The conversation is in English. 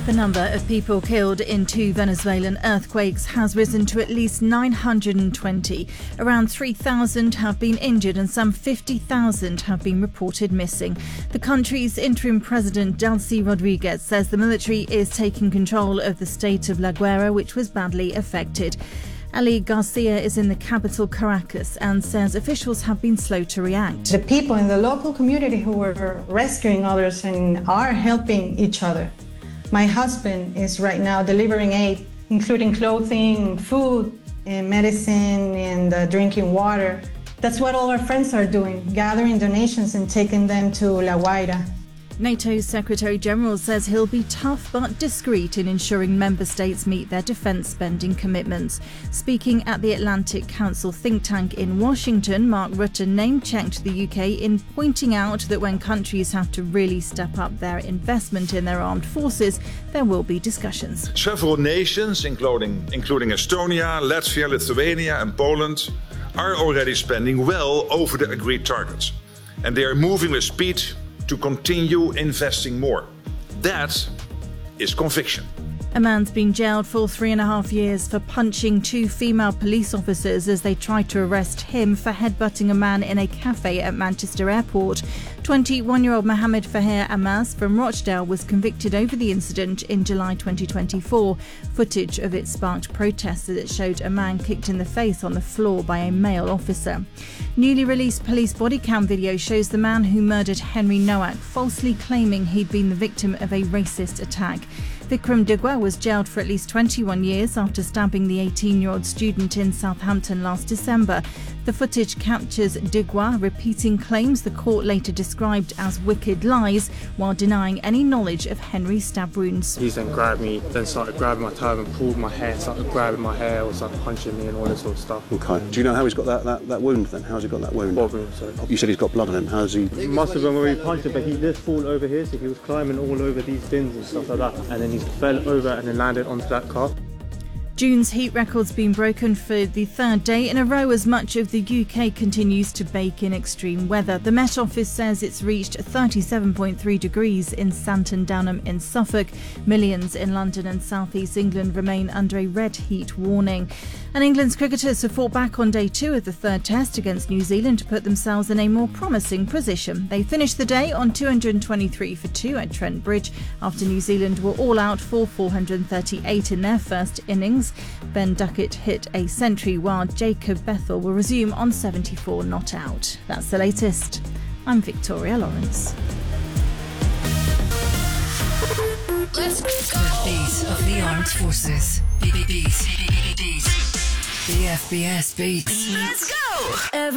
The number of people killed in 2 Venezuelan earthquakes has risen to at least 920. Around 3,000 have been injured and some 50,000 have been reported missing. The country's interim president, Delcy Rodriguez, says the military is taking control of the state of La Guaira, which was badly affected. Ali Garcia is in the capital, Caracas, and says officials have been slow to react. The people in the local community who were rescuing others and are helping each other. My husband is right now delivering aid, including clothing, food, and medicine, and drinking water. That's what all our friends are doing, gathering donations and taking them to La Guaira. NATO's Secretary-General says he'll be tough but discreet in ensuring member states meet their defence spending commitments. Speaking at the Atlantic Council think tank in Washington, Mark Rutte name-checked the UK in pointing out that when countries have to really step up their investment in their armed forces, there will be discussions. Several nations, including Estonia, Latvia, Lithuania and Poland, are already spending well over the agreed targets. And they are moving with speed to continue investing more. That is conviction. A man's been jailed for 3.5 years for punching 2 female police officers as they tried to arrest him for headbutting a man in a cafe at Manchester Airport. 21-year-old Mohammed Fahir Ammaz from Rochdale was convicted over the incident in July 2024. Footage of it sparked protests as it showed a man kicked in the face on the floor by a male officer. Newly released police body cam video shows the man who murdered Henry Nowak falsely claiming he'd been the victim of a racist attack. Vikram Digwa was jailed for at least 21 years after stabbing the 18-year-old student in Southampton last December. The footage captures Digwa repeating claims the court later described as wicked lies while denying any knowledge of Henry's stab wounds. He then grabbed me, then started grabbing my turban, pulled my hair, started grabbing my hair, or started punching me and all this sort of stuff. Okay. Do you know how he's got that wound then? How's he got that wound? What wound, sorry? You said he's got blood on him. How's he? It must have been where he punched him, but he did fall over here, so he was climbing all over these bins and stuff like that. And then he fell over and then landed onto that car. June's heat record's been broken for the 3rd day in a row as much of the UK continues to bake in extreme weather. The Met Office says it's reached 37.3 degrees in Santon Downham in Suffolk. Millions in London and South East England remain under a red heat warning. And England's cricketers have fought back on day 2 of the 3rd test against New Zealand to put themselves in a more promising position. They finished the day on 223 for 2 at Trent Bridge after New Zealand were all out for 438 in their first innings. Ben Duckett hit a century while Jacob Bethel will resume on 74 not out. That's the latest. I'm Victoria Lawrence. Let's go. The beat of the armed forces. Beat. The FBS beats. Let's go.